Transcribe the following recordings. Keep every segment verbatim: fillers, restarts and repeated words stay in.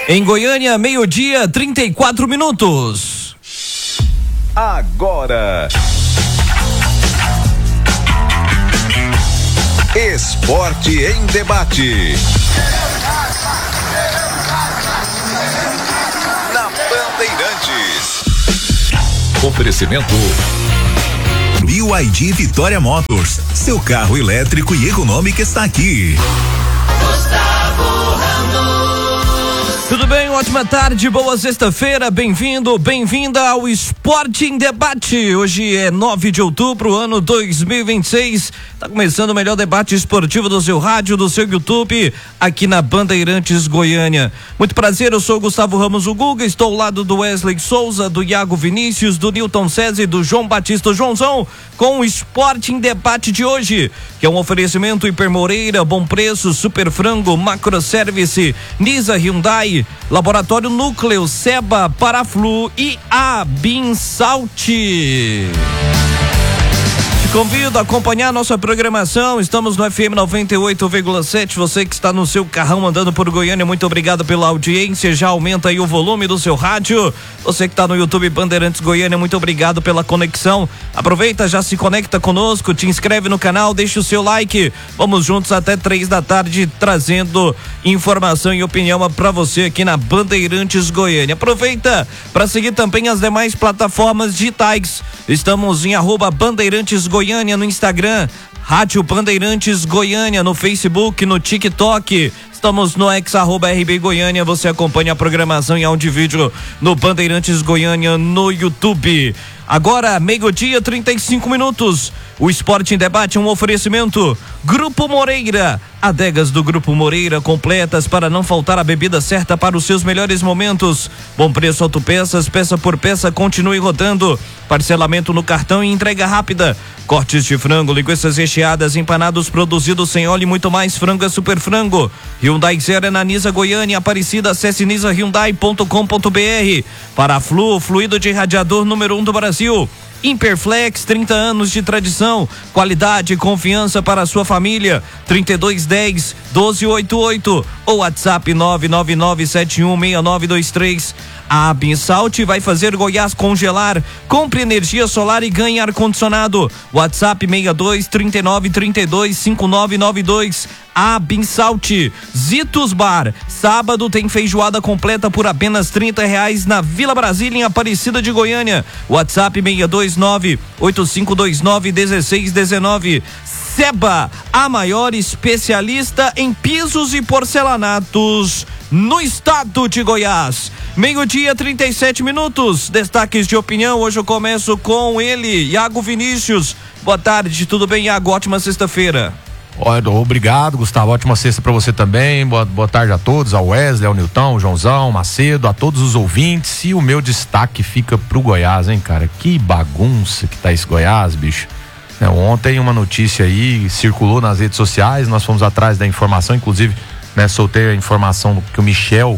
Em Goiânia, meio-dia, trinta e quatro minutos. Agora, Esporte em Debate. Na Bandeirantes. Oferecimento B Y D Vitória Motors. Seu carro elétrico e econômico está aqui. Gustavo Ramos. Tudo bem? Ótima tarde, boa sexta-feira, bem-vindo, bem-vinda ao Esporte em Debate. Hoje é nove de outubro, ano dois mil e vinte e seis. Tá começando o melhor debate esportivo do seu rádio, do seu YouTube, aqui na Bandeirantes Goiânia. Muito prazer, eu sou o Gustavo Ramos, o Guga, estou ao lado do Wesley Souza, do Iago Vinícius, do Newton César e do João Batista Joãozão, com o Esporte em Debate de hoje, que é um oferecimento Hiper Moreira, Bom Preço, Super Frango, Macro Service, Nisa Hyundai, Laboratório Núcleo, Seba, Paraflu e a Binsalt. Convido a acompanhar a nossa programação. Estamos no F M noventa e oito vírgula sete. Você que está no seu carrão andando por Goiânia, muito obrigado pela audiência. Já aumenta aí o volume do seu rádio. Você que está no YouTube Bandeirantes Goiânia, muito obrigado pela conexão. Aproveita, já se conecta conosco, te inscreve no canal, deixa o seu like. Vamos juntos até três da tarde, trazendo informação e opinião para você aqui na Bandeirantes Goiânia. Aproveita para seguir também as demais plataformas digitais. Estamos em arroba Bandeirantes Goiânia Goiânia no Instagram, Rádio Bandeirantes Goiânia no Facebook, no TikTok. Estamos no ex arroba R B Goiânia. Você acompanha a programação em áudio e vídeo no Bandeirantes Goiânia no YouTube. Agora, meio-dia, trinta e cinco minutos. O Esporte em Debate é um oferecimento Grupo Moreira. Adegas do Grupo Moreira completas para não faltar a bebida certa para os seus melhores momentos. Bom Preço Autopeças, peça por peça, continue rodando. Parcelamento no cartão e entrega rápida. Cortes de frango, linguiças recheadas, empanados produzidos sem óleo e muito mais. Frango é Super Frango. Hyundai Zero é na Nisa Goiânia. Aparecida, acesse nisa hyundai ponto com ponto b r. Paraflu, fluido de radiador número um do Brasil. Imperflex, trinta anos de tradição, qualidade e confiança para a sua família. trinta e dois dez, doze oitenta e oito ou WhatsApp nove nove nove sete um seis nove dois três. A Binsalt vai fazer Goiás congelar. Compre energia solar e ganhe ar-condicionado. WhatsApp seis dois, trinta e nove, trinta e dois, cinquenta e nove noventa e dois. A Binsalt. Zitos Bar. Sábado tem feijoada completa por apenas trinta reais na Vila Brasília, em Aparecida de Goiânia. WhatsApp seis dois nove, oito cinco dois nove, um seis um nove. Seba, a maior especialista em pisos e porcelanatos no estado de Goiás. Meio-dia, trinta e sete minutos. Destaques de opinião. Hoje eu começo com ele, Iago Vinícius. Boa tarde, tudo bem, Iago? Ótima sexta-feira. Obrigado, Gustavo. Ótima sexta para você também. Boa, boa tarde a todos, ao Wesley, ao Nilton, ao Joãozão, Macedo, a todos os ouvintes. E o meu destaque fica pro Goiás, hein, cara? Que bagunça que tá esse Goiás, bicho. É, ontem uma notícia aí circulou nas redes sociais, nós fomos atrás da informação, inclusive, né, soltei a informação que o Michel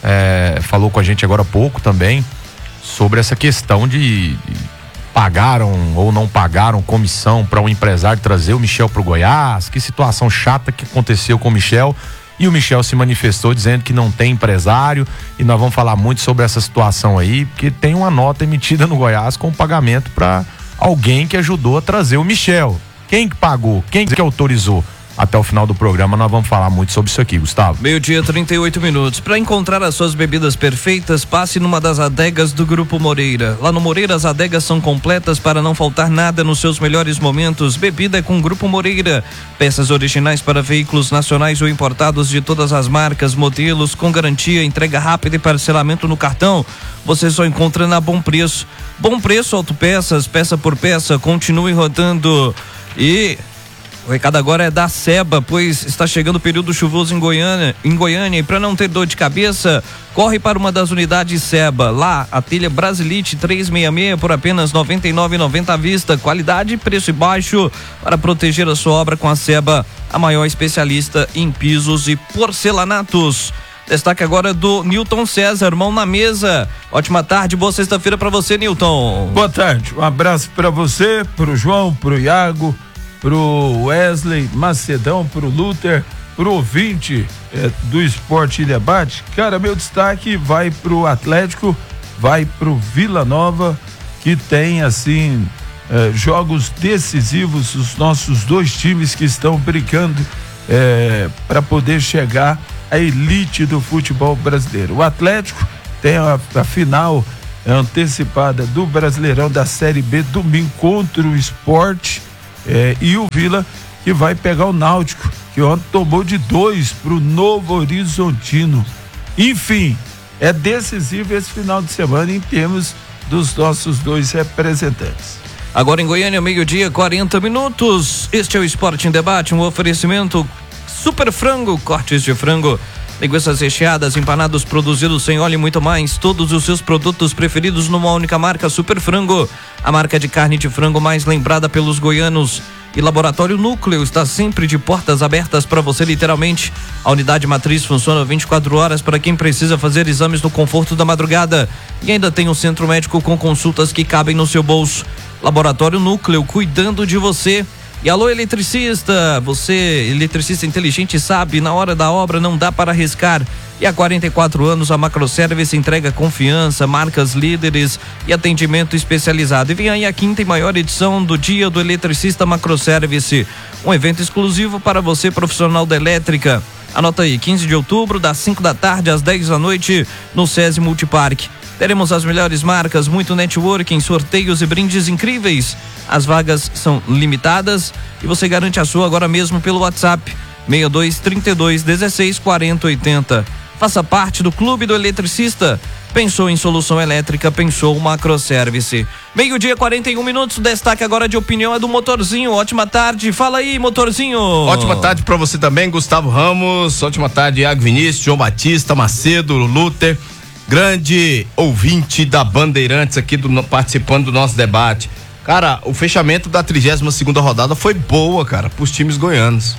é, falou com a gente agora há pouco também, sobre essa questão de pagaram ou não pagaram comissão para um empresário trazer o Michel pro Goiás. Que situação chata que aconteceu com o Michel. E o Michel se manifestou dizendo que não tem empresário, e nós vamos falar muito sobre essa situação aí, porque tem uma nota emitida no Goiás com pagamento para alguém que ajudou a trazer o Michel. Quem que pagou? Quem que autorizou? Até o final do programa nós vamos falar muito sobre isso aqui, Gustavo. Meio-dia, trinta e oito minutos. Para encontrar as suas bebidas perfeitas, passe numa das adegas do Grupo Moreira. Lá no Moreira as adegas são completas para não faltar nada nos seus melhores momentos. Bebida é com o Grupo Moreira. Peças originais para veículos nacionais ou importados de todas as marcas, modelos, com garantia, entrega rápida e parcelamento no cartão. Você só encontra na Bom Preço. Bom Preço Autopeças, peça por peça, continue rodando. E o recado agora é da Seba, pois está chegando o período chuvoso em Goiânia, em Goiânia, e para não ter dor de cabeça, corre para uma das unidades Seba. Lá, a telha Brasilite trezentos e sessenta e seis por apenas noventa e nove reais e noventa centavos à vista. Qualidade, preço baixo para proteger a sua obra com a Seba, a maior especialista em pisos e porcelanatos. Destaque agora do Newton César, mão na mesa. Ótima tarde, boa sexta-feira para você, Newton. Boa tarde, um abraço para você, pro João, pro Iago, pro Wesley, Macedão, pro Luther, pro ouvinte é, do Esporte em Debate, cara, meu destaque vai pro Atlético, vai pro Vila Nova, que tem, assim, é, jogos decisivos, os nossos dois times que estão brigando é, para poder chegar à elite do futebol brasileiro. O Atlético tem a, a final antecipada do Brasileirão da Série B domingo contra o Sport, é, e o Vila que vai pegar o Náutico, que ontem tomou de dois pro Novo Horizontino. Enfim, é decisivo esse final de semana em termos dos nossos dois representantes. Agora em Goiânia, meio-dia, quarenta minutos. Este é o Esporte em Debate, um oferecimento Super Frango, cortes de frango, linguiças recheadas, empanados produzidos sem óleo e muito mais. Todos os seus produtos preferidos numa única marca, Super Frango, a marca de carne de frango mais lembrada pelos goianos. E Laboratório Núcleo está sempre de portas abertas para você, literalmente. A unidade matriz funciona vinte e quatro horas para quem precisa fazer exames no conforto da madrugada. E ainda tem um centro médico com consultas que cabem no seu bolso. Laboratório Núcleo, cuidando de você. E alô, eletricista, você, eletricista inteligente, sabe, na hora da obra não dá para arriscar. E há quarenta e quatro anos a Macroservice entrega confiança, marcas líderes e atendimento especializado. E vem aí a quinta e maior edição do Dia do Eletricista Macroservice, um evento exclusivo para você, profissional da elétrica. Anota aí, quinze de outubro, das cinco da tarde às dez da noite, no SESI Multiparque. Teremos as melhores marcas, muito networking, sorteios e brindes incríveis. As vagas são limitadas e você garante a sua agora mesmo pelo WhatsApp seis dois, trinta e dois, dezesseis, quarenta, oitenta. Faça parte do Clube do Eletricista. Pensou em solução elétrica, pensou Macroservice. Meio-dia, quarenta e um minutos. Destaque agora de opinião é do Motorzinho. Ótima tarde. Fala aí, Motorzinho. Ótima tarde pra você também, Gustavo Ramos. Ótima tarde, Iago Vinícius, João Batista, Macedo, Lúter. Grande ouvinte da Bandeirantes aqui do, participando do nosso debate. Cara, o fechamento da trigésima segunda rodada foi boa, cara, pros times goianos.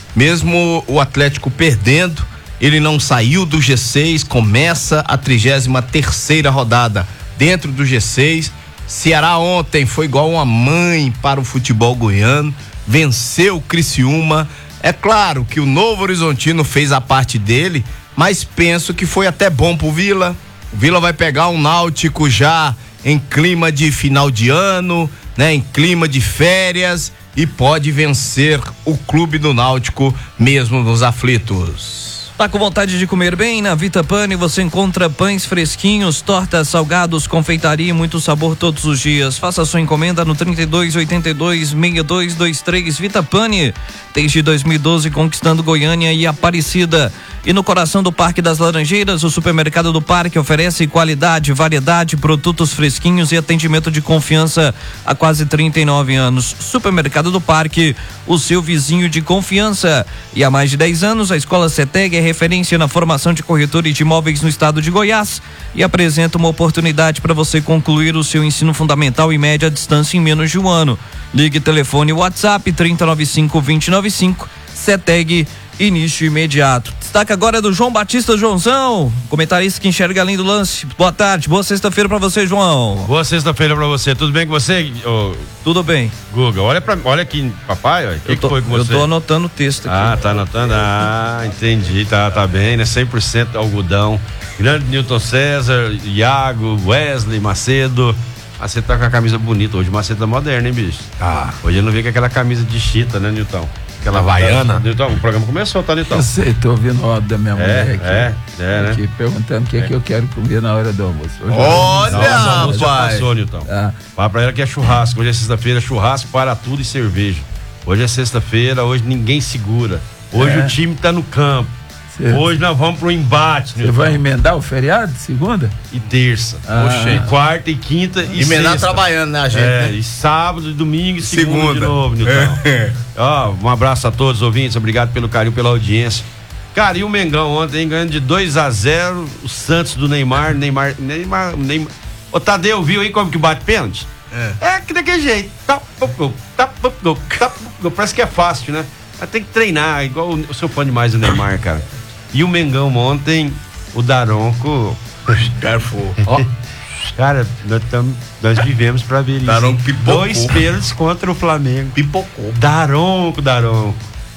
Mesmo o Atlético perdendo, ele não saiu do G seis, começa a trigésima terceira rodada dentro do G seis. Ceará ontem foi igual uma mãe para o futebol goiano, venceu o Criciúma. É claro que o Novo Horizontino fez a parte dele, mas penso que foi até bom pro Vila. O Vila vai pegar um Náutico já em clima de final de ano, né? Em clima de férias, e pode vencer o clube do Náutico mesmo nos aflitos. Tá com vontade de comer bem? Na Vita Pane você encontra pães fresquinhos, tortas, salgados, confeitaria e muito sabor todos os dias. Faça sua encomenda no trinta e dois, oitenta e dois, sessenta e dois, vinte e três. Vita Pane, desde dois mil e doze conquistando Goiânia e Aparecida. E no coração do Parque das Laranjeiras, o Supermercado do Parque oferece qualidade, variedade, produtos fresquinhos e atendimento de confiança há quase trinta e nove anos. Supermercado do Parque, o seu vizinho de confiança. E há mais de dez anos, a Escola CETEG é referência na formação de corretores de imóveis no estado de Goiás e apresenta uma oportunidade para você concluir o seu ensino fundamental e média distância em menos de um ano. Ligue telefone WhatsApp trinta, noventa e cinco, vinte, noventa e cinco. CETEG, início imediato. Destaque agora é do João Batista. Joãozão, comentarista que enxerga além do lance. Boa tarde, boa sexta-feira pra você, João. Boa sexta-feira pra você, tudo bem com você? Oh, tudo bem. Guga, olha, pra, olha aqui, papai, o que, que foi com você? Eu tô anotando o texto aqui. Ah, tá anotando? Ah, entendi, tá, tá bem, né? cem por cento algodão. Grande Newton César, Iago, Wesley, Macedo. Macedo tá com a camisa bonita hoje, Macedo tá moderno, hein, bicho? Ah. Hoje eu não vi com aquela camisa de chita, né, Newton? Aquela havaiana. Newton, o programa começou, tá, Newton? Eu sei, tô ouvindo o áudio da minha mulher é, aqui. É, é, né? Aqui, perguntando o que é. que eu quero comer na hora do almoço. Hoje Olha, rapaz! Já rapaz. passou, Newton. Ah. Fala pra ela que é churrasco. Hoje é sexta-feira, churrasco para tudo e cerveja. Hoje é sexta-feira, hoje ninguém segura. Hoje É. o time tá no campo. Cê, Hoje nós vamos pro embate, Você vai emendar o feriado de segunda? E terça. Ah. Oxe, e quarta e quinta e Emendar sexta. trabalhando, né, a gente? É, né? e sábado, e domingo e segunda, Segunda. de novo, Nilton. É. Ó, um abraço a todos os ouvintes, obrigado pelo carinho, pela audiência. Cara, e o Mengão ontem ganhando de dois a zero, o Santos do Neymar, Neymar, Neymar, Neymar. Ô, Tadeu, viu aí como que bate pênalti? É. É que daquele jeito. Tá, pop, gol, tá, pop, gol, tá, pop, gol. Parece que é fácil, né? Mas tem que treinar, igual o, eu sou fã demais do Neymar, cara. E o Mengão ontem, o Daronco. Garfou. Ó, cara, nós, tamo, nós vivemos pra ver isso. Daronco pipocou. Dois pênaltis contra o Flamengo. Pipocou. Daronco, Daronco.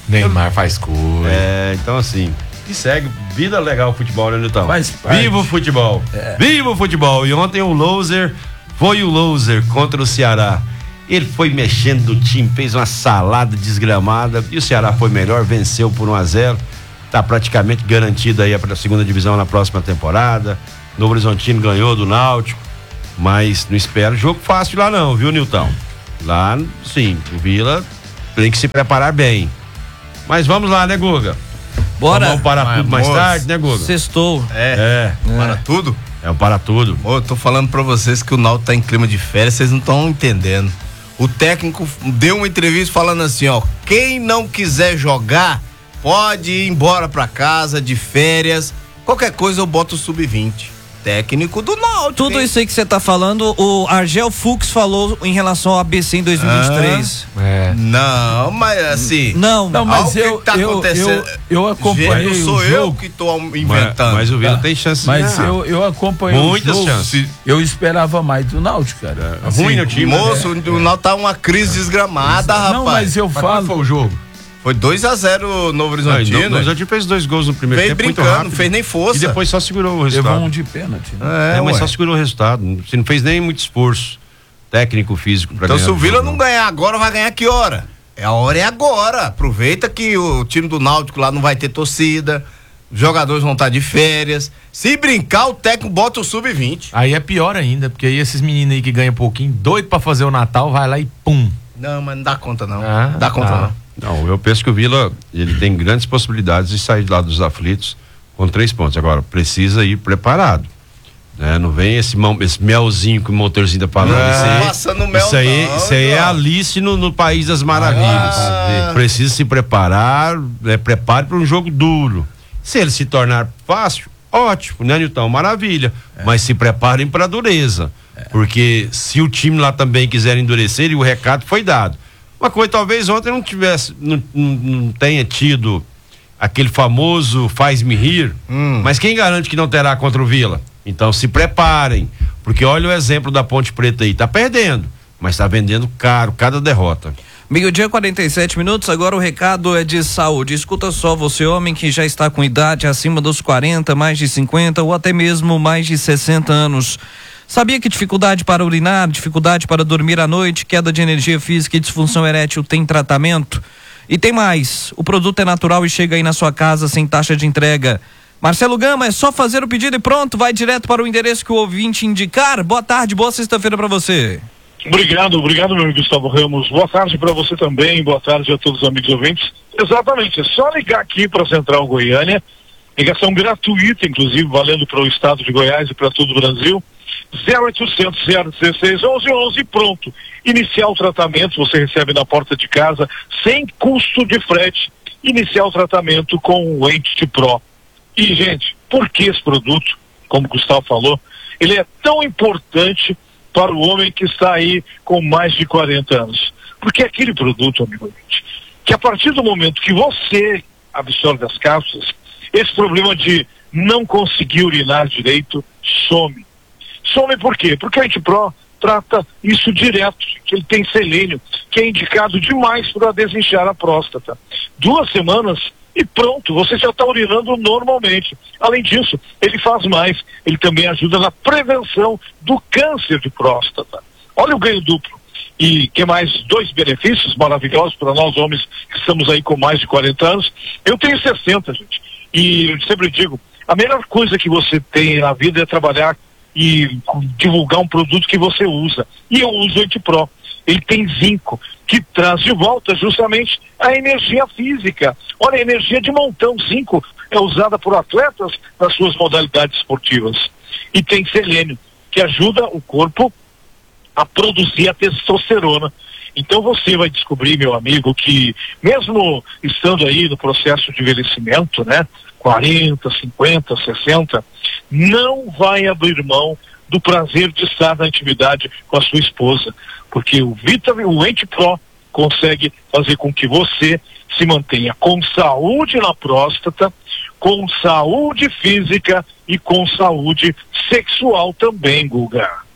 Neymar faz coisa. É, então assim, e segue, vida legal o futebol, né, Nilton? Faz parte. Viva o futebol! É. Viva o futebol! E ontem o loser foi o loser contra o Ceará. Ele foi mexendo no time, fez uma salada desgramada e o Ceará foi melhor, venceu por um a zero. Tá praticamente garantido aí para a segunda divisão na próxima temporada. Novo Horizontino ganhou do Náutico, mas não espera jogo fácil lá não, viu, Nilton? Lá, sim, o Vila tem que se preparar bem. Mas vamos lá, né, Guga? Bora. Vamos parar Mas, tudo mais moço, tarde, né, Guga? Sextou. É, É, para tudo? é um para tudo. Ô, eu tô falando pra vocês que o Náutico tá em clima de férias, vocês não estão entendendo. O técnico deu uma entrevista falando assim, ó, quem não quiser jogar, pode ir embora pra casa de férias, qualquer coisa eu boto o sub vinte. Técnico do Náutico. Tudo hein? isso aí que você tá falando, o Argel Fux falou em relação ao A B C em dois mil e vinte e três. É. Não, mas assim... Não, Não, mas Algo que eu, tá eu, acontecendo. eu, eu acompanhei Não sou o eu jogo. que tô Mas, inventando. mas o Vila Tá. tem chance de Mas ganhar. eu, eu acompanhei Muitas o jogo. chances. Eu esperava mais do Náutico, cara. É ruim no time. Moço, né? o Náutico tá uma crise desgramada, rapaz. Não, mas eu Mas qual falo. foi o jogo? Foi dois a zero Novo Não, Horizontino. o Horizontino fez dois gols no primeiro Veio tempo, muito brincando, rápido. não fez nem força. E depois só segurou o Levou resultado. um de pênalti. Né? É, É, mas ué. só segurou o resultado. Você não fez nem muito esforço técnico, físico pra Então ganhar se o do Vila jogo, não ganhar agora, vai ganhar que hora? É a hora é agora. Aproveita que o time do Náutico lá não vai ter torcida, os jogadores vão estar de férias. Se brincar, o técnico bota o sub vinte. Aí é pior ainda, porque aí esses meninos aí que ganham pouquinho, doido pra fazer o Natal, vai lá e pum. Não, mas não dá conta não. Ah, não dá conta tá. não. Não, eu penso que o Vila, ele tem grandes possibilidades de sair lá dos aflitos com três pontos. Agora, precisa ir preparado. Né? Não vem esse, mão, esse melzinho que o motorzinho tá falando. Não, isso aí, passando mel isso aí, não, isso aí é João. Alice no, no País das Maravilhas. Ah. Precisa se preparar, né? Prepare para um jogo duro. Se ele se tornar fácil, ótimo, né, Nilton? Maravilha. É. Mas se preparem para dureza. É. Porque se o time lá também quiser endurecer, e o recado foi dado. Uma coisa, talvez ontem não tivesse, não, não, não tenha tido aquele famoso faz-me rir, hum. mas quem garante que não terá contra o Vila? Então se preparem, porque olha o exemplo da Ponte Preta aí, tá perdendo, mas tá vendendo caro cada derrota. Meio-dia, quarenta e sete minutos, agora o recado é de saúde. Escuta só, você homem que já está com idade acima dos quarenta, mais de cinquenta ou até mesmo mais de sessenta anos. Sabia que dificuldade para urinar, dificuldade para dormir à noite, queda de energia física e disfunção erétil tem tratamento? E tem mais, o produto é natural e chega aí na sua casa sem taxa de entrega. Marcelo Gama, é só fazer o pedido e pronto, vai direto para o endereço que o ouvinte indicar. Boa tarde, boa sexta-feira para você. Obrigado, obrigado, meu amigo Gustavo Ramos. Boa tarde para você também, boa tarde a todos os amigos ouvintes. Exatamente, é só ligar aqui para a Central Goiânia, ligação gratuita, inclusive, valendo para o estado de Goiás e para todo o Brasil. zero oitocentos, zero dezesseis, onze onze, pronto. Iniciar o tratamento, você recebe na porta de casa, sem custo de frete. Iniciar o tratamento com o Ente Pro. E, gente, por que esse produto, como o Gustavo falou, ele é tão importante para o homem que está aí com mais de quarenta anos? Porque é aquele produto, amigo ouvinte, que a partir do momento que você absorve as cápsulas, esse problema de não conseguir urinar direito some. Some por quê? Porque o Antipro trata isso direto, que ele tem selênio, que é indicado demais para desinchar a próstata. Duas semanas e pronto, você já está urinando normalmente. Além disso, ele faz mais, ele também ajuda na prevenção do câncer de próstata. Olha o ganho duplo. E que mais dois benefícios maravilhosos para nós homens que estamos aí com mais de quarenta anos. Eu tenho sessenta, gente, e eu sempre digo, a melhor coisa que você tem na vida é trabalhar e divulgar um produto que você usa. E eu uso o Antipro. Ele tem zinco, que traz de volta justamente a energia física. Olha, a energia de montão. Zinco é usada por atletas nas suas modalidades esportivas. E tem selênio, que ajuda o corpo a produzir a testosterona. Então você vai descobrir, meu amigo, que mesmo estando aí no processo de envelhecimento, né, quarenta, cinquenta, sessenta, não vai abrir mão do prazer de estar na intimidade com a sua esposa, porque o Vitamin, o Ente Pro consegue fazer com que você se mantenha com saúde na próstata, com saúde física e com saúde sexual também, Guga.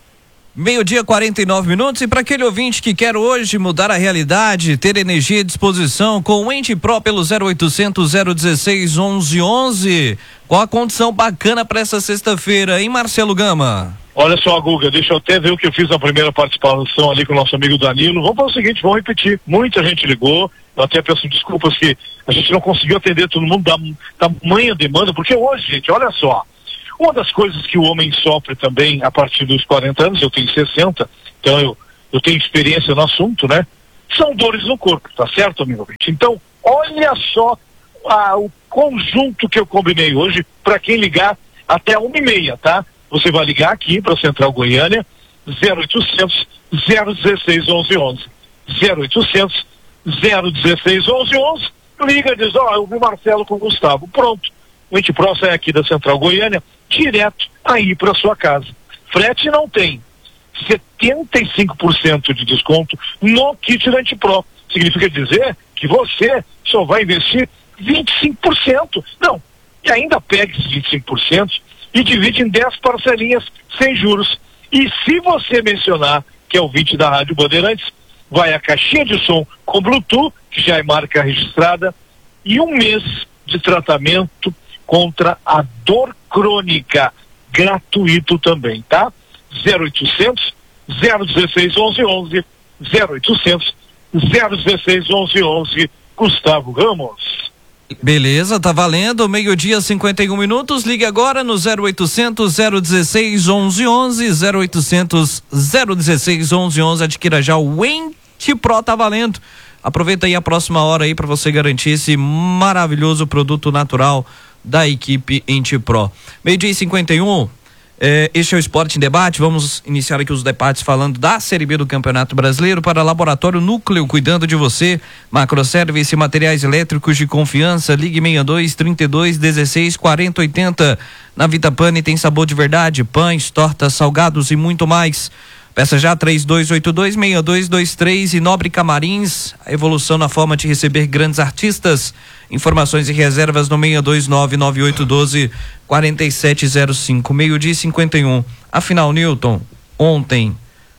Meio-dia, quarenta e nove minutos, e para aquele ouvinte que quer hoje mudar a realidade, ter energia à disposição, com o Ente Pro pelo zero oitocentos, zero dezesseis, onze onze. Qual a condição bacana para essa sexta-feira, hein, Marcelo Gama? Olha só, Guga, deixa eu até ver o que eu fiz na primeira participação ali com o nosso amigo Danilo. Vamos fazer o seguinte, vamos repetir. Muita gente ligou, eu até peço desculpas que a gente não conseguiu atender todo mundo da tamanha demanda, porque hoje, gente, olha só, uma das coisas que o homem sofre também a partir dos quarenta anos, eu tenho sessenta, então eu, eu tenho experiência no assunto, né? São dores no corpo, tá certo, amigo? Então, olha só ah, o conjunto que eu combinei hoje para quem ligar até uma e meia, tá? Você vai ligar aqui para a Central Goiânia, zero oitocentos, zero dezesseis, onze onze. zero oitocentos, zero dezesseis, onze onze. Liga e diz, ó, oh, eu vi o Marcelo com o Gustavo. Pronto. O Ente Pro sai aqui da Central Goiânia, direto aí para sua casa. Frete não tem. setenta e cinco por cento de desconto no kit da Ente Pro. Significa dizer que você só vai investir vinte e cinco por cento. Não. E ainda pega esses vinte e cinco por cento e divide em dez parcelinhas sem juros. E se você mencionar que é ouvinte da Rádio Bandeirantes, vai a caixinha de som com Bluetooth, que já é marca registrada, e um mês de tratamento contra a dor crônica, gratuito também, tá? zero oitocentos, zero dezesseis, onze onze, zero oitocentos, zero dezesseis, onze onze, Gustavo Ramos. Beleza, tá valendo, meio-dia, cinquenta e um minutos, ligue agora no zero oitocentos, zero dezesseis, onze onze, zero oitocentos, zero dezesseis, onze onze, adquira já o Ente Pro, tá valendo. Aproveita aí a próxima hora aí para você garantir esse maravilhoso produto natural da equipe Ente Pro. Meio-dia e cinquenta e um, eh, este é o Esporte em Debate. Vamos iniciar aqui os debates falando da Série B do Campeonato Brasileiro para Laboratório Núcleo, cuidando de você. Macroservice, materiais elétricos de confiança. Ligue sessenta e dois, trinta e dois, dezesseis, quarenta, oitenta. Na Vitapane tem sabor de verdade, pães, tortas, salgados e muito mais. Peça já três dois oito dois, seis dois dois três e Nobre Camarins, a evolução na forma de receber grandes artistas. Informações e reservas no seis dois nove, nove oito um dois, quatro sete zero cinco. Meio-dia e cinquenta e um. Afinal, Newton, ontem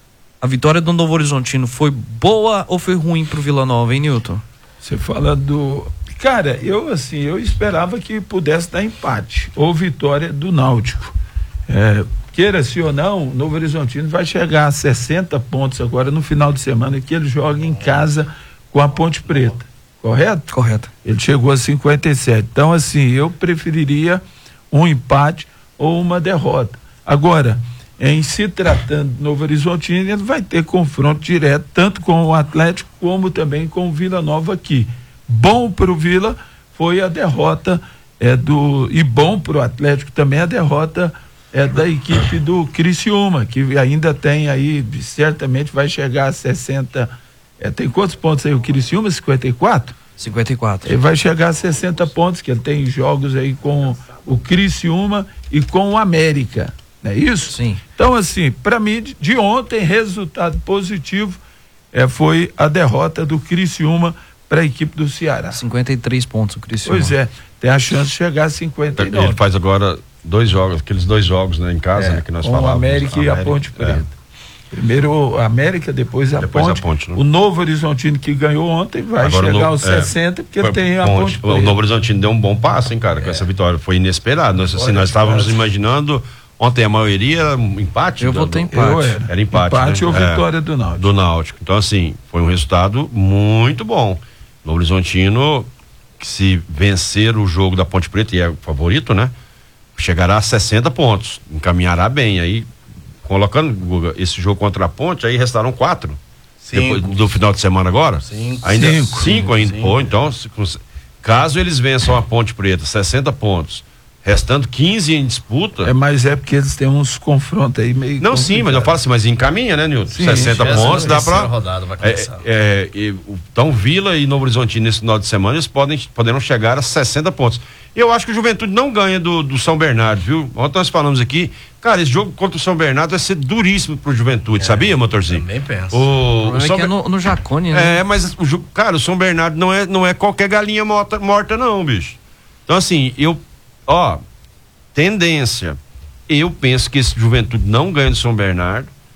a vitória do Novo Horizontino foi boa ou foi ruim pro Vila Nova, hein, Newton? Você fala do... Cara, eu assim, eu esperava que pudesse dar empate ou vitória do Náutico. É... Queira-se ou não, o Novo Horizontino vai chegar a sessenta pontos agora no final de semana, que ele joga em casa com a Ponte Preta, correto? Correto. Ele chegou a cinquenta e sete. Então, assim, eu preferiria um empate ou uma derrota. Agora, em se tratando do Novo Horizontino, ele vai ter confronto direto, tanto com o Atlético como também com o Vila Nova aqui. Bom para o Vila foi a derrota é, do. E bom para o Atlético também a derrota é da equipe do Criciúma, que ainda tem aí, certamente vai chegar a sessenta, é, tem quantos pontos aí o Criciúma? cinquenta e quatro? cinquenta e quatro. Ele vai chegar a sessenta pontos, que ele tem jogos aí com o Criciúma e com o América, não é isso? Sim. Então, assim, para mim, de, de ontem, resultado positivo é, foi a derrota do Criciúma para a equipe do Ceará. cinquenta e três pontos o Criciúma. Pois é, tem a chance de chegar a cinquenta e nove. Ele faz agora dois jogos, aqueles dois jogos, né, em casa, é, né, que nós com falávamos. O América e a Ponte Preta. É. Primeiro a América, depois a depois Ponte. A Ponte, né? O Novo Horizontino que ganhou ontem vai agora chegar aos é, sessenta, porque ele tem a Ponte Preta. O Novo Horizontino deu um bom passo, hein, cara, com é. essa vitória. Foi inesperado. Nós, assim, nós estávamos imaginando, ontem a maioria era um empate. Eu votei empate. Eu era. era empate. Empate né? ou vitória é, do Náutico. Do Náutico. Então, assim, foi um resultado muito bom. O Novo Horizontino, que se vencer o jogo da Ponte Preta, e é o favorito, né? Chegará a sessenta pontos, encaminhará bem, aí colocando, Guga, esse jogo contra a Ponte, aí restaram quatro, cinco. Depois do final de semana agora, cinco, ainda cinco, cinco ainda, cinco. Pô, então, se, caso eles vençam a Ponte Preta, sessenta pontos, restando quinze em disputa. É, mas é porque eles têm uns confrontos aí meio. Não, complicado. Sim, mas eu falo assim, mas encaminha, né, Nilton? Sim, sessenta pontos, dá pra. Rodada vai é, é, e, então, Vila e Novo Horizontino nesse final de semana, eles podem, poderão chegar a sessenta pontos. Eu acho que o Juventude não ganha do, do São Bernardo, viu? Ontem nós falamos aqui, cara, esse jogo contra o São Bernardo vai ser duríssimo pro Juventude, é, sabia, Motorzinho? Também penso. O, o, o São é que é no, no Jacone, né? É, mas, o, cara, o São Bernardo não é, não é qualquer galinha morta, morta não, bicho. Então, assim, eu, ó, tendência, eu penso que esse Juventude não ganha do São Bernardo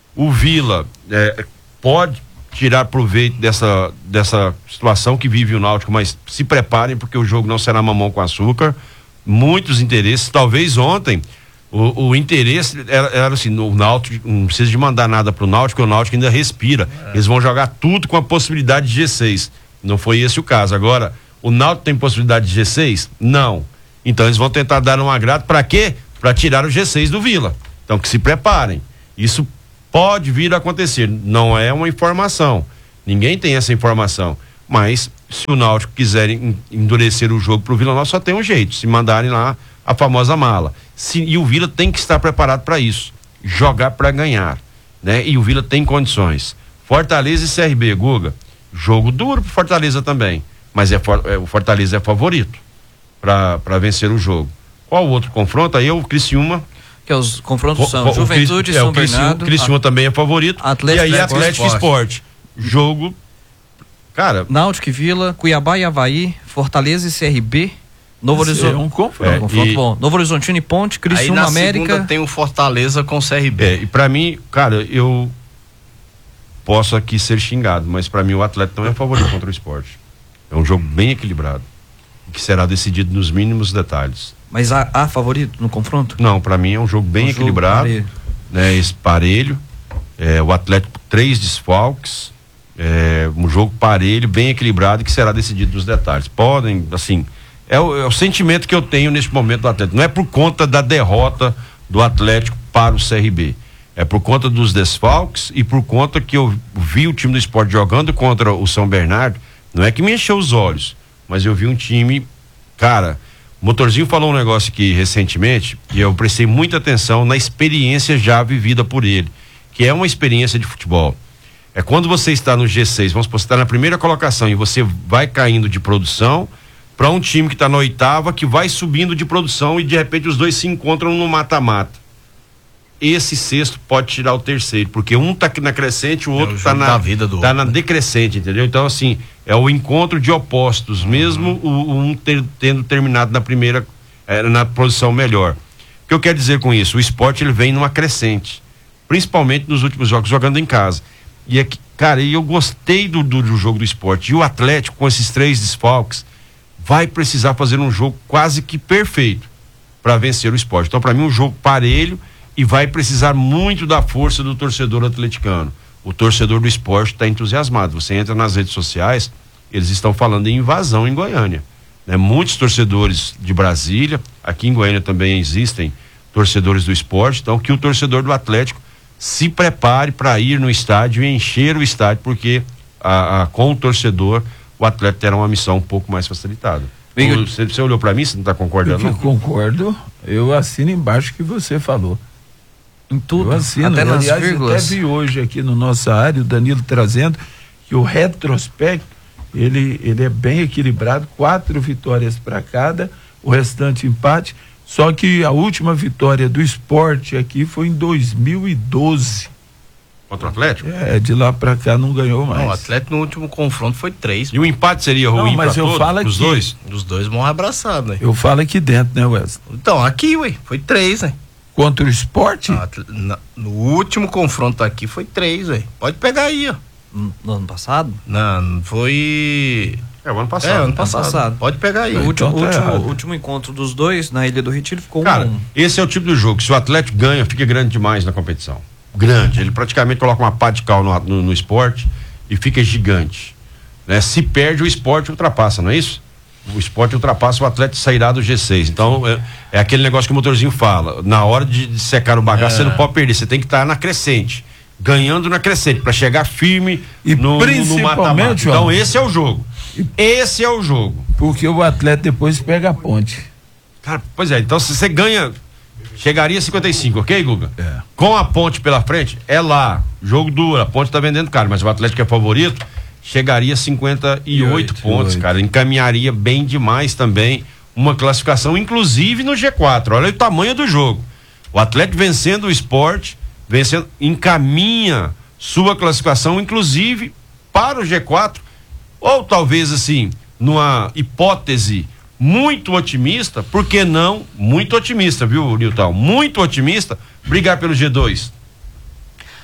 O Vila é, pode tirar proveito dessa, dessa situação que vive o Náutico, mas se preparem porque o jogo não será mamão com açúcar. Muitos interesses, talvez ontem o, o interesse era, era assim, o Náutico não precisa de mandar nada pro Náutico, o Náutico ainda respira. É. Eles vão jogar tudo com a possibilidade de G seis. Não foi esse o caso. Agora, o Náutico tem possibilidade de G seis? Não. Então eles vão tentar dar um agrado para quê? Para tirar o G seis do Vila. Então que se preparem. Isso pode vir a acontecer. Não é uma informação. Ninguém tem essa informação. Mas se o Náutico quiser endurecer o jogo pro Vila Nova, só tem um jeito, se mandarem lá a famosa mala. Se, e o Vila tem que estar preparado para isso. Jogar para ganhar, né? E o Vila tem condições. Fortaleza e C R B, Guga, jogo duro pro Fortaleza também, mas é, é o Fortaleza é favorito para vencer o jogo. Qual o outro confronto? Aí é o Criciúma. Que os confrontos o, são o, Juventude, o, São é, o Criciúma, Bernardo. Criciúma a, também é favorito. Atlético, e aí Atlético Esporte. Jogo, cara... Náutico e Vila, Cuiabá e Avaí, Fortaleza e C R B, Novo Horizonte. É um confronto. É, um confronto e... bom. Novo Horizontino e Ponte, Criciúma, América. Segunda tem o Fortaleza com o C R B. É, e pra mim, cara, eu posso aqui ser xingado, mas pra mim o Atlético não é favorito contra o Sport. É um jogo bem equilibrado, que será decidido nos mínimos detalhes. Mas há, há favorito no confronto? Não, pra mim é um jogo bem um equilibrado, jogo né? Esse parelho, é, o Atlético três desfalques, é, um jogo parelho, bem equilibrado, que será decidido nos detalhes. Podem, assim, é o, é o sentimento que eu tenho neste momento do Atlético. Não é por conta da derrota do Atlético para o C R B. É por conta dos desfalques e por conta que eu vi o time do Sport jogando contra o São Bernardo. Não é que me encheu os olhos, mas eu vi um time, cara, o Motorzinho falou um negócio aqui recentemente e eu prestei muita atenção na experiência já vivida por ele, que é uma experiência de futebol. É quando você está no G seis, vamos supor, você está na primeira colocação e você vai caindo de produção para um time que está na oitava, que vai subindo de produção e de repente os dois se encontram no mata-mata. Esse sexto pode tirar o terceiro, porque um tá na crescente, o outro é o tá, na, vida do tá na decrescente, entendeu? Então, assim, é o encontro de opostos, uhum. mesmo o, um ter, tendo terminado na primeira, é, na posição melhor. O que eu quero dizer com isso? O Sport, ele vem numa crescente, principalmente nos últimos jogos, jogando em casa. E é que, cara, eu gostei do, do, do jogo do Sport. E o Atlético, com esses três desfalques, vai precisar fazer um jogo quase que perfeito para vencer o Sport. Então, para mim, um jogo parelho. E vai precisar muito da força do torcedor atleticano. O torcedor do Sport está entusiasmado. Você entra nas redes sociais, eles estão falando em invasão em Goiânia, né? Muitos torcedores de Brasília, aqui em Goiânia também existem torcedores do Sport, então que o torcedor do Atlético se prepare para ir no estádio e encher o estádio, porque a, a, com o torcedor o Atlético terá uma missão um pouco mais facilitada. Eu... Você, você olhou para mim, você não está concordando? Eu concordo, eu assino embaixo o que você falou. Em tudo, eu assino, até nas aliás, vírgulas. até vi hoje aqui no nossa área o Danilo trazendo que o retrospecto ele, ele é bem equilibrado, quatro vitórias para cada, o restante empate, só que a última vitória do Sport aqui foi em dois mil e doze. Contra o Atlético? É, de lá para cá não ganhou mais. Não, o Atlético no último confronto foi três. E o empate seria ruim para todos? Falo os aqui, dois? Os dois vão abraçados, né? Eu falo aqui dentro, né, Wesley? Então, aqui, ué, foi três, né? Contra o Sport? No, no último confronto aqui foi três, velho. Pode pegar aí, ó. No ano passado? Não, foi... É, o ano passado. É, ano passado. Ano passado. Pode pegar aí. O último, então tá último, último encontro dos dois na Ilha do Retiro ficou Cara, um. esse é o tipo do jogo. Se o Atlético ganha, fica grande demais na competição. Grande. Ele praticamente coloca uma pá de cal no, no, no esporte e fica gigante. Né? Se perde, o esporte ultrapassa, não é isso? O Sport ultrapassa, o Atlético sairá do G seis. Então, é, é aquele negócio que o Motorzinho fala. Na hora de, de secar o bagaço, é. você não pode perder. Você tem que estar na crescente. Ganhando na crescente, para chegar firme e no, principalmente, no mata-mata. Então, esse é o jogo. E, esse é o jogo. Porque o Atlético depois pega a Ponte. Cara, pois é. Então, se você ganha, chegaria a cinquenta e cinco, ok, Guga? É. Com a Ponte pela frente, é lá. Jogo duro. A Ponte tá vendendo caro, mas o Atlético é favorito. Chegaria a cinquenta e oito pontos, cara. Encaminharia bem demais também uma classificação, inclusive no G quatro. Olha o tamanho do jogo. O Atlético vencendo o Sport, vencendo, encaminha sua classificação, inclusive para o G quatro. Ou talvez assim, numa hipótese muito otimista, por que não? Muito otimista, viu, Nilton? Muito otimista, brigar pelo G dois.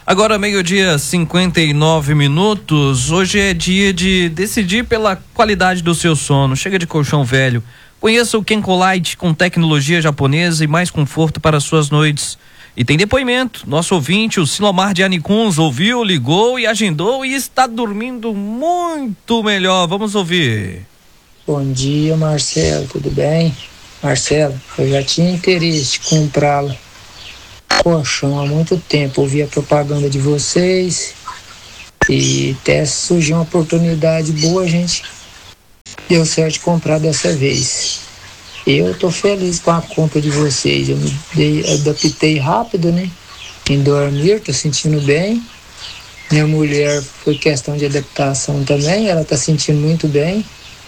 Agora, meio-dia, cinquenta e nove minutos. Hoje é dia de decidir pela qualidade do seu sono. Chega de colchão velho. Conheça o Kenkolite com tecnologia japonesa e mais conforto para suas noites. E tem depoimento. Nosso ouvinte, o Silomar de Anicuns, ouviu, ligou e agendou e está dormindo muito melhor. Vamos ouvir. Bom dia, Marcelo. Tudo bem? Marcelo, eu já tinha interesse de comprá-lo. Colchão há muito tempo, ouvi a propaganda de vocês e até surgiu uma oportunidade boa, a gente deu certo de comprar dessa vez. Eu tô feliz com a compra de vocês, eu me dei, adaptei rápido, né? Em dormir, tô sentindo bem. Minha mulher foi questão de adaptação também, ela tá sentindo muito bem.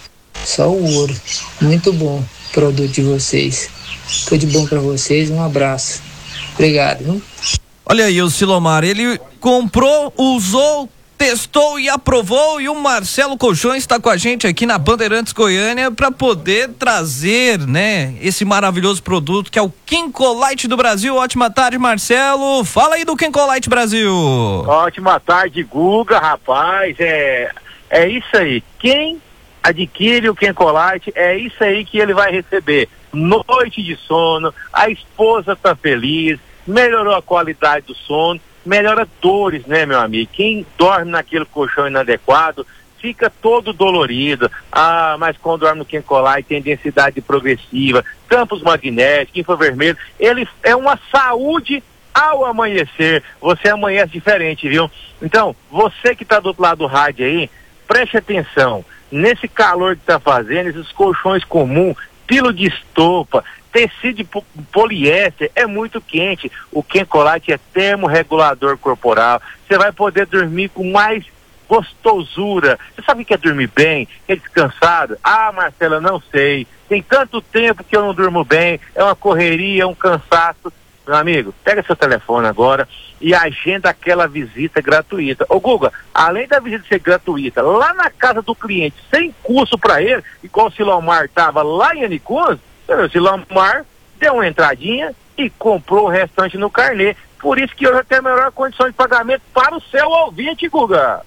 Só o ouro, muito bom o produto de vocês. Tudo de bom para vocês, um abraço. Obrigado. Viu? Olha aí o Silomar, ele comprou, usou, testou e aprovou, e o Marcelo Colchões está com a gente aqui na Bandeirantes Goiânia para poder trazer, né, esse maravilhoso produto que é o Kenkolite do Brasil. Ótima tarde, Marcelo. Fala aí do Kenkolite Brasil. Ótima tarde, Guga, rapaz, é, é isso aí. Quem adquire o Kenkolite, é isso aí que ele vai receber. Noite de sono, a esposa tá feliz, melhorou a qualidade do sono, melhora dores, né, meu amigo? Quem dorme naquele colchão inadequado fica todo dolorido. Ah, mas quando dorme no Kenkolite tem densidade progressiva, campos magnéticos, infravermelho, ele é uma saúde ao amanhecer. Você amanhece diferente, viu? Então, você que tá do outro lado do rádio aí, preste atenção. Nesse calor que tá fazendo, esses colchões comuns, pilo de estopa, tecido de poliéster, é muito quente. O Kenkolite é termorregulador corporal. Você vai poder dormir com mais gostosura. Você sabe o que é dormir bem? É descansado? Ah, Marcela, não sei. Tem tanto tempo que eu não durmo bem. É uma correria, é um cansaço. Meu amigo, pega seu telefone agora e agenda aquela visita gratuita. Ô Guga, além da visita ser gratuita, lá na casa do cliente, sem custo para ele, igual o Silomar estava lá em Anicuns, o Silomar deu uma entradinha e comprou o restante no carnê. Por isso que hoje tem a melhor condição de pagamento para o seu ouvinte, Guga.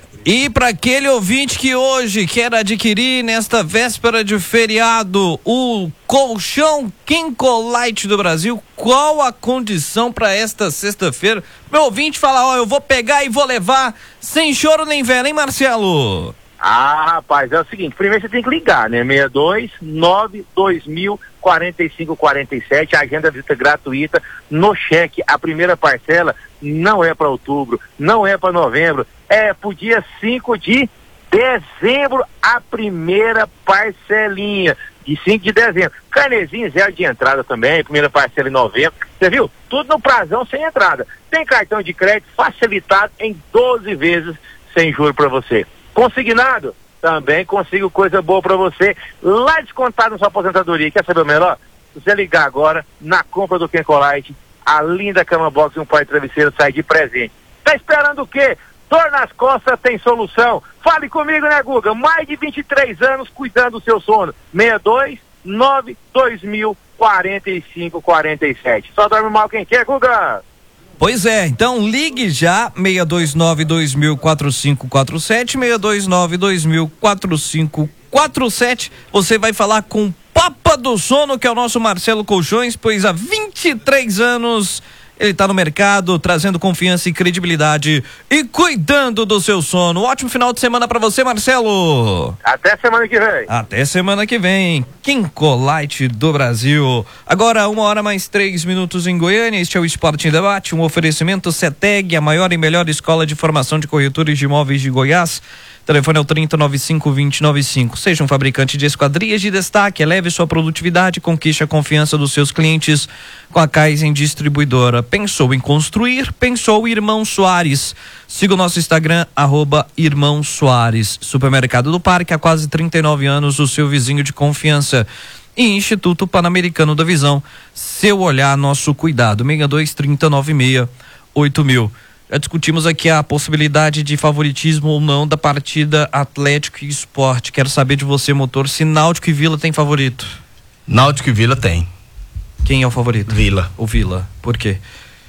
E para aquele ouvinte que hoje quer adquirir, nesta véspera de feriado, o colchão Kenkolite do Brasil, qual a condição para esta sexta-feira? Meu ouvinte fala, ó, eu vou pegar e vou levar sem choro nem vela, hein, Marcelo? Ah, rapaz, é o seguinte, primeiro você tem que ligar, né? seis dois nove dois mil quarenta e cinco quarenta e sete, agenda visita gratuita no cheque. A primeira parcela não é para outubro, não é para novembro, é pro dia cinco de dezembro, a primeira parcelinha de cinco de dezembro. Carnezinho zero de entrada também, primeira parcela em novembro. Você viu? Tudo no prazão sem entrada. Tem cartão de crédito facilitado em doze vezes sem juros para você. Consignado? Também consigo coisa boa para você. Lá descontado na sua aposentadoria. Quer saber o melhor? Se você ligar agora, na compra do Kenkolite, a linda cama box e um par de travesseiro sai de presente. Tá esperando o quê? Dor nas costas tem solução. Fale comigo, né, Guga? Mais de vinte e três anos cuidando do seu sono. seis dois nove dois mil quarenta e cinco quarenta e sete. Só dorme mal quem quer, Guga? Pois é, então ligue já, seis dois nove dois mil quatro cinco quatro sete, seis dois nove dois mil quatro cinco quatro sete. Você vai falar com o Papa do Sono, que é o nosso Marcelo Colchões, pois há vinte e três anos ele está no mercado, trazendo confiança e credibilidade e cuidando do seu sono. Ótimo final de semana para você, Marcelo. Até semana que vem. Até semana que vem. Kenkolite do Brasil. Agora, uma hora mais três minutos em Goiânia. Este é o Esporte em Debate, um oferecimento CETEG, a maior e melhor escola de formação de corretores de imóveis de Goiás. Telefone é o trinta, noventa e cinco, vinte, noventa e cinco. Seja um fabricante de esquadrias de destaque, eleve sua produtividade, conquiste a confiança dos seus clientes com a Kaizen Distribuidora. Pensou em construir? Pensou Irmão Soares. Siga o nosso Instagram, arroba Irmão Soares. Supermercado do Parque, há quase trinta e nove anos, o seu vizinho de confiança. E Instituto Pan-Americano da Visão, seu olhar, nosso cuidado. seis dois, trinta, noventa e seis, oito mil. Já discutimos aqui a possibilidade de favoritismo ou não da partida Atlético e Sport. Quero saber de você, motor, se Náutico e Vila tem favorito. Náutico e Vila tem. Quem é o favorito? Vila. O Vila. Por quê?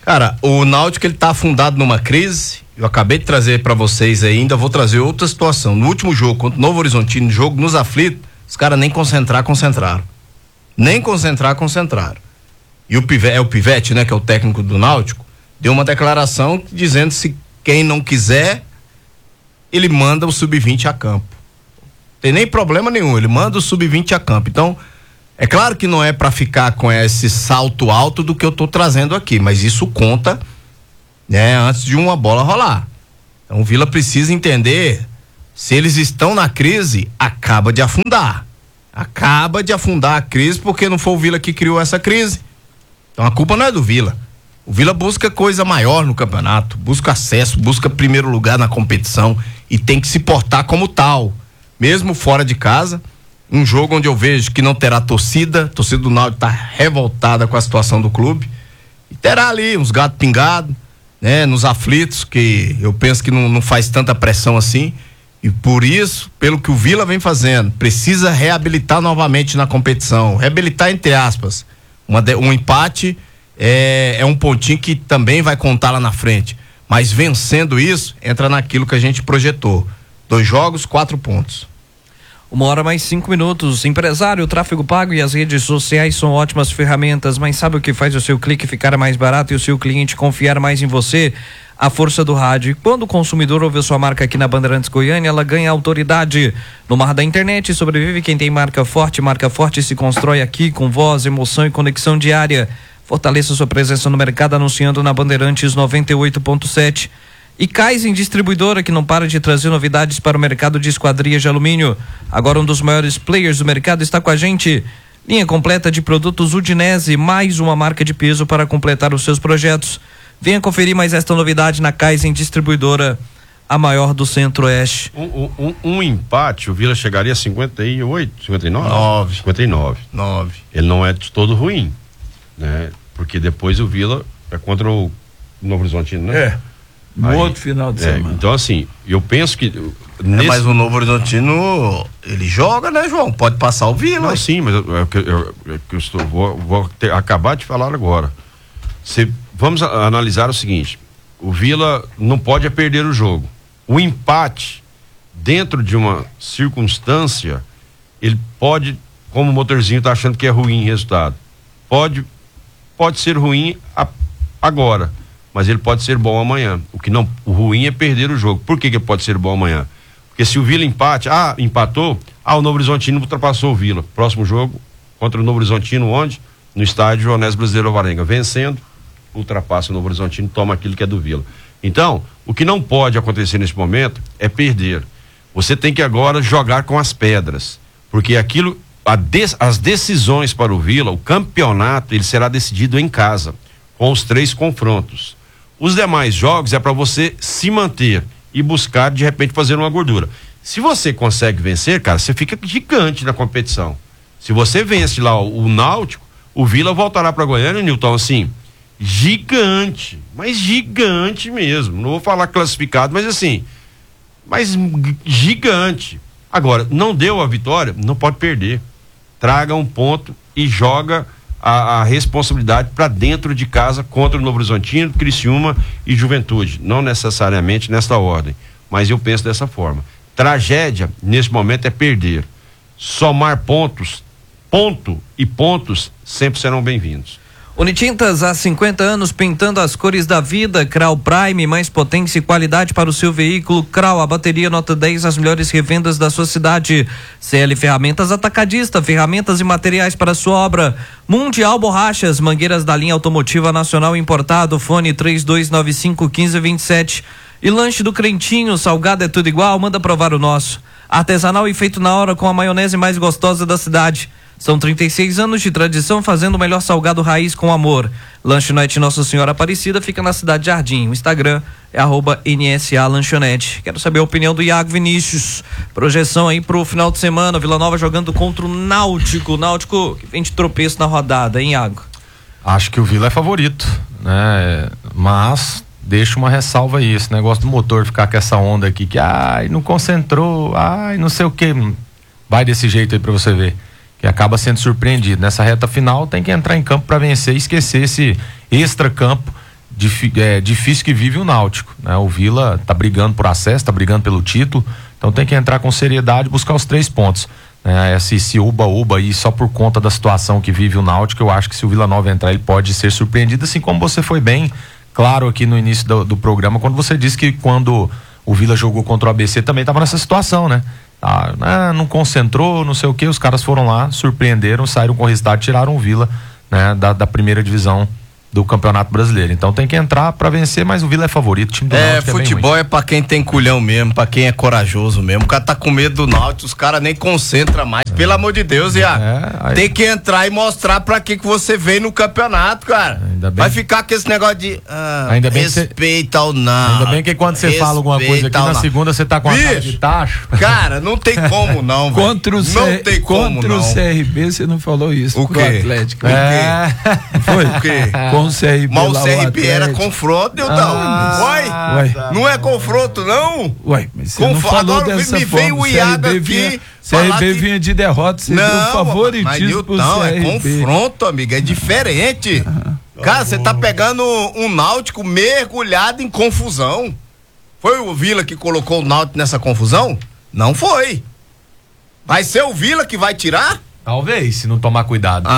Cara, o Náutico ele tá afundado numa crise. Eu acabei de trazer para vocês aí, ainda vou trazer outra situação. No último jogo contra o Novo Horizontino, jogo nos aflitos, os caras nem concentrar, concentraram. Nem concentrar, concentraram. E o Pivete, é o Pivete, né, que é o técnico do Náutico, deu uma declaração dizendo se quem não quiser, ele manda o sub vinte a campo. Tem nem problema nenhum, ele manda o sub vinte a campo. Então, é claro que não é para ficar com esse salto alto do que eu tô trazendo aqui, mas isso conta, né, antes de uma bola rolar. Então o Vila precisa entender, se eles estão na crise, acaba de afundar. Acaba de afundar a crise, porque não foi o Vila que criou essa crise. Então a culpa não é do Vila. O Vila busca coisa maior no campeonato, busca acesso, busca primeiro lugar na competição e tem que se portar como tal, mesmo fora de casa. Um jogo onde eu vejo que não terá torcida, a torcida do Náutico está revoltada com a situação do clube, e terá ali uns gatos pingados, né, nos aflitos, que eu penso que não, não faz tanta pressão assim, e por isso, pelo que o Vila vem fazendo, precisa reabilitar novamente na competição, reabilitar entre aspas, uma, um empate é, é um pontinho que também vai contar lá na frente, mas vencendo isso, entra naquilo que a gente projetou, dois jogos, quatro pontos. Uma hora mais cinco minutos. Empresário, o tráfego pago e as redes sociais são ótimas ferramentas, mas sabe o que faz o seu clique ficar mais barato e o seu cliente confiar mais em você? A força do rádio. E quando o consumidor ouve a sua marca aqui na Bandeirantes Goiânia, ela ganha autoridade. No mar da internet sobrevive quem tem marca forte. Marca forte se constrói aqui com voz, emoção e conexão diária. Fortaleça sua presença no mercado anunciando na Bandeirantes noventa e oito ponto sete. E Kaizen Distribuidora, que não para de trazer novidades para o mercado de esquadrias de alumínio. Agora um dos maiores players do mercado está com a gente. Linha completa de produtos Udinese, mais uma marca de peso para completar os seus projetos. Venha conferir mais esta novidade na Kaizen Distribuidora, a maior do Centro-Oeste. Um, um, um empate, o Vila chegaria a cinquenta e oito, cinquenta e nove? nove. cinquenta e nove. nove. Ele não é de todo ruim, né? Porque depois o Vila é contra o Novo Horizontino, né? É. No Aí, outro final de é, semana. Então, assim, eu penso que. Nesse... É, mas o Novo Horizontino, ele joga, né, João? Pode passar o Vila. Não, sim, mas eu, eu, eu, eu, eu estou, vou, vou ter, acabar de falar agora. Cê, vamos a, analisar o seguinte: o Vila não pode perder o jogo. O empate, dentro de uma circunstância, ele pode, como o motorzinho está achando que é ruim resultado, pode, pode ser ruim a, agora. Mas ele pode ser bom amanhã. O que não, o ruim é perder o jogo. Por que que pode ser bom amanhã? Porque se o Vila empate, ah, empatou, ah, o Novo Horizontino ultrapassou o Vila. Próximo jogo contra o Novo Horizontino, onde? No estádio Onésio Brasileiro Alvarenga. Vencendo, ultrapassa o Novo Horizontino, toma aquilo que é do Vila. Então, o que não pode acontecer nesse momento é perder. Você tem que agora jogar com as pedras, porque aquilo, a des, as decisões para o Vila, o campeonato, ele será decidido em casa, com os três confrontos. Os demais jogos é para você se manter e buscar, de repente, fazer uma gordura. Se você consegue vencer, cara, você fica gigante na competição. Se você vence lá o, o Náutico, o Vila voltará para Goiânia, Nilton, assim, gigante, mas gigante mesmo. Não vou falar classificado, mas assim, mas gigante. Agora, não deu a vitória, não pode perder. Traga um ponto e joga A, a responsabilidade para dentro de casa contra o Novo Horizontino, Criciúma e Juventude, não necessariamente nesta ordem, mas eu penso dessa forma. Tragédia nesse momento é perder. Somar pontos, ponto e pontos sempre serão bem-vindos. Unitintas, há cinquenta anos pintando as cores da vida. Crau Prime, mais potência e qualidade para o seu veículo. Crau, a bateria nota dez, as melhores revendas da sua cidade. C L Ferramentas Atacadista, ferramentas e materiais para a sua obra. Mundial Borrachas, mangueiras da linha automotiva nacional importado. Fone três dois nove cinco, um cinco dois sete. E lanche do Crentinho, salgado é tudo igual, manda provar o nosso. Artesanal e feito na hora com a maionese mais gostosa da cidade. São trinta e seis anos de tradição fazendo o melhor salgado raiz com amor. Lanchonete Nossa Senhora Aparecida fica na Cidade Jardim. O Instagram é arroba N S A Lanchonete. Quero saber a opinião do Iago Vinícius. Projeção aí pro final de semana. Vila Nova jogando contra o Náutico. Náutico que vem de tropeço na rodada, hein, Iago? Acho que o Vila é favorito, né? Mas deixa uma ressalva aí. Esse negócio do motor ficar com essa onda aqui que ai, não concentrou, ai, não sei o que. Vai desse jeito aí pra você ver. Que acaba sendo surpreendido. Nessa reta final tem que entrar em campo para vencer e esquecer esse extra campo dif, é, difícil que vive o Náutico, né? O Vila tá brigando por acesso, tá brigando pelo título, então tem que entrar com seriedade e buscar os três pontos. É, esse, esse uba-uba aí só por conta da situação que vive o Náutico, eu acho que se o Vila Nova entrar ele pode ser surpreendido, assim como você foi bem claro aqui no início do, do programa, quando você disse que quando o Vila jogou contra o A B C também estava nessa situação, né? Ah, né? Não concentrou, não sei o que, os caras foram lá, surpreenderam, saíram com o resultado, tiraram o Vila, né, da, da primeira divisão do Campeonato Brasileiro. Então tem que entrar pra vencer, mas o Vila é favorito, o time do É, Náutico futebol é, é pra quem tem culhão mesmo, pra quem é corajoso mesmo. O cara tá com medo do Náutico, os caras nem concentram mais. É. Pelo amor de Deus, Iago. É, aí... Tem que entrar e mostrar pra que que você veio no campeonato, cara. Ainda bem... Vai ficar com esse negócio de ah, ainda bem respeita o Náutico. Ainda bem que quando você fala alguma coisa aqui, na segunda você tá com a Bicho, cara de tacho. Cara, não tem como não, velho. Contra o C... Não tem como Contra não. o C R B você não falou isso. O quê? Atlético. É. Foi? O quê? Com o C R B. Mas o C R B era confronto, Nilton. Ah, Uai, uai. Não é confronto, não? Uai, mas você Confo... não falou Agora dessa me forma. veio o Iago aqui. Vinha, C R B que... vinha de derrota, você não, deu favoritismo pro Não, C R B. É confronto, amigo, é diferente. Uhum. Cara, você tá pegando um Náutico mergulhado em confusão. Foi o Vila que colocou o Náutico nessa confusão? Não foi. Vai ser o Vila que vai tirar? Talvez, se não tomar cuidado.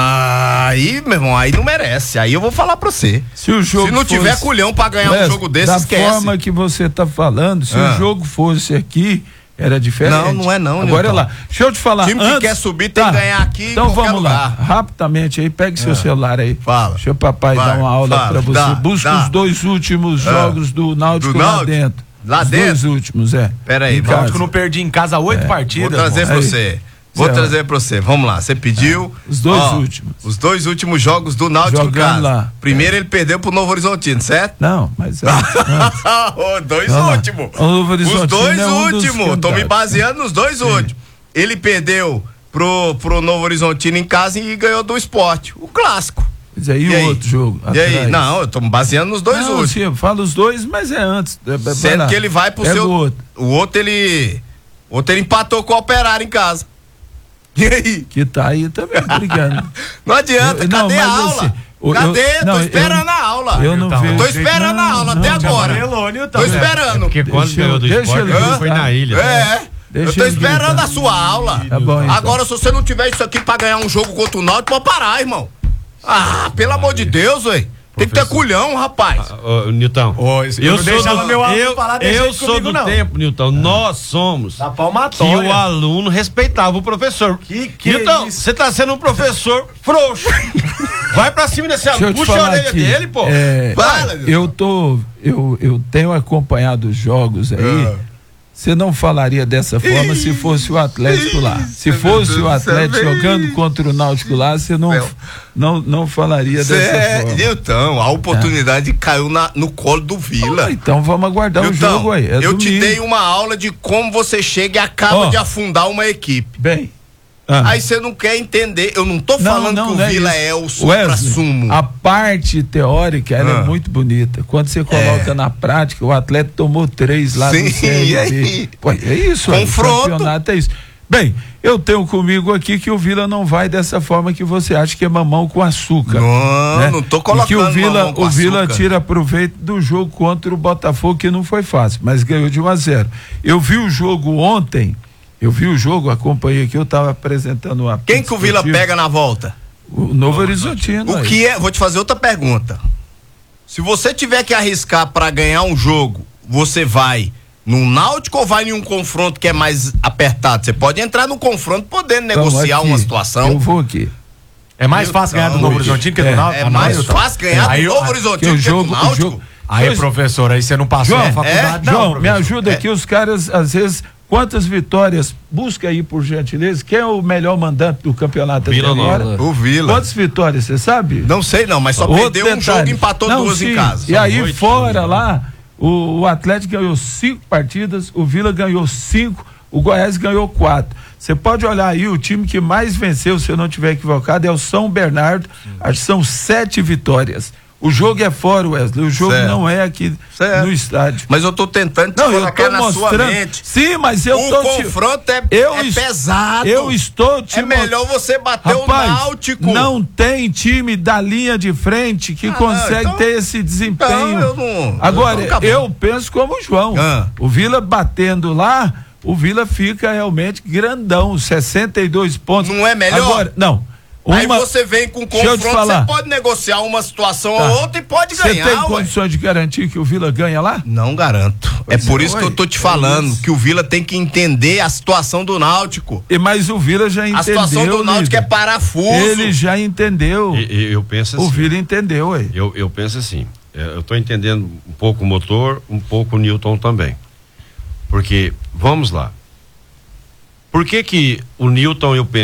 Aí, meu irmão, aí não merece. Aí eu vou falar pra você. Se o jogo se não fosse... tiver culhão pra ganhar Mas, um jogo desse, da esquece. Da forma que você tá falando, se ah. o jogo fosse aqui, era diferente. Não, não é não, Agora é lá. Deixa eu te falar. O time antes... que quer subir tem tá. que ganhar aqui Então em qualquer vamos lá, lugar. rapidamente aí, pega seu ah. celular aí. Fala. Deixa o papai Vai. dar uma aula Fala. pra você. Dá. Busca Dá. os dois últimos ah. jogos do Náutico, do lá Náutico? dentro. Lá os dentro? Os dois últimos, é. Pera aí, o Náutico não perdi em casa oito é. partidas. Vou trazer pra aí. você. Vou Zé, trazer pra você. Vamos lá. Você pediu. É. Os dois ó, últimos. Os dois últimos jogos do Náutico, Jogando cara. lá. Primeiro é. ele perdeu pro Novo Horizontino, certo? Não, mas. Antes, antes. oh, dois Vamos últimos. Os dois é um últimos. Tô me baseando nos dois Sim. últimos. Ele perdeu pro, pro Novo Horizontino em casa e ganhou do Sport. O clássico. Mas aí o outro jogo. E atrás. aí? Não, eu tô me baseando nos dois não, últimos. Sim, eu falo os dois, mas é antes. É, Sendo que ele vai pro é seu. O outro. o outro ele. O outro ele empatou com o Operário em casa. E aí? Que tá aí também brigando. Não adianta, eu, cadê não, a aula? Assim, cadê? Eu, não, tô esperando eu, a aula. Eu não vejo. Tô esperando não, a aula não, até não, agora. Melônio, tô esperando. É porque quando ganhou do esporte, ele foi na ilha. É. Deixa eu tô esperando gritar. a sua aula. Tá bom, então. Agora, se você não tiver isso aqui pra ganhar um jogo contra o Náutico, pode parar, irmão. Ah, pelo ah, amor de Deus, velho. Tem que ter culhão, rapaz. Ah, oh, Nilton. Oh, eu, eu sou do, meu eu, falar eu sou comigo, do não. tempo, Nilton. Nós somos da palmatória. Que o aluno respeitava o professor. Que que Nilton, é você tá sendo um professor frouxo. Vai pra cima desse aluno. Puxa a orelha aqui, dele, pô. É, Vai, eu tô. Eu, eu tenho acompanhado os jogos aí. Você não falaria dessa forma se fosse o Atlético lá. Se fosse o Atlético jogando contra o Náutico lá, você não, não, não falaria dessa é, forma. Então, a oportunidade é. caiu na, no colo do Vila. Ah, então vamos aguardar o então, jogo aí. É eu domingo. te dei uma aula de como você chega e acaba oh. de afundar uma equipe. Bem. Ah. Aí você não quer entender. Eu não tô falando não, não, que o Vila é, é o supra-sumo. A parte teórica ela ah. é muito bonita. Quando você coloca é. na prática, o atleta tomou três lá Sim, no C R B. Pô, é isso, confronto. O campeonato é isso. Bem, eu tenho comigo aqui que o Vila não vai dessa forma que você acha que é mamão com açúcar. Não, né? não tô colocando e que o Vila, mamão com o Vila açúcar. tira proveito do jogo contra o Botafogo, que não foi fácil, mas ganhou de um a zero. Eu vi o jogo ontem. Eu vi o jogo, acompanhei aqui, eu estava apresentando uma. Quem que o Vila pega na volta? O Novo Horizontino. O aí. que é? Vou te fazer outra pergunta. Se você tiver que arriscar para ganhar um jogo, você vai num Náutico ou vai em um confronto que é mais apertado? Você pode entrar no confronto podendo então, negociar aqui, uma situação. Eu vou aqui. É mais fácil ganhar do Novo Horizontino que do Náutico? É mais fácil ganhar do Novo Horizontino que do Náutico? Aí, professor, aí você não passou João, a faculdade, é? não, João, me ajuda aqui, os caras, às vezes. Quantas vitórias? Busca aí, por gentileza. Quem é o melhor mandante do campeonato Vila até agora? O Vila. Quantas vitórias, você sabe? Não sei não, mas só Outro perdeu detalhe. um jogo e empatou não, duas sim. em casa. E aí oito, fora lá, o, o Atlético ganhou cinco partidas, o Vila ganhou cinco, o Goiás ganhou quatro. Você pode olhar aí, o time que mais venceu, se eu não estiver equivocado, é o São Bernardo. Sim. Acho que são sete vitórias. O jogo é fora, Wesley. O jogo certo. não é aqui certo. no estádio. Mas eu tô tentando te não, colocar eu tô na mostrando. sua mente. Sim, mas eu o tô confronto te... é, eu é est... pesado. Eu estou te É melhor você bater Rapaz, o Náutico. Não tem time da linha de frente que ah, consegue não, então... ter esse desempenho. Não, eu não... Agora, eu, eu penso como o João. Ah. O Vila batendo lá, o Vila fica realmente grandão, sessenta e dois pontos. Não é melhor? Agora, não. Uma... Aí Uma... você vem com confronto, você pode negociar uma situação tá. ou outra e pode Cê ganhar. Você tem ué. condições de garantir que o Vila ganha lá? Não garanto. Pois é por é, isso ué, que eu tô te falando, é que o Vila tem que entender a situação do Náutico. E, mas o Vila já entendeu. A situação do Náutico líder. É parafuso. Ele já entendeu. E, eu penso assim. O Vila entendeu, ué. Eu, eu penso assim, eu tô entendendo um pouco o motor, um pouco o Newton também. Porque, vamos lá. Por que que o Newton, eu penso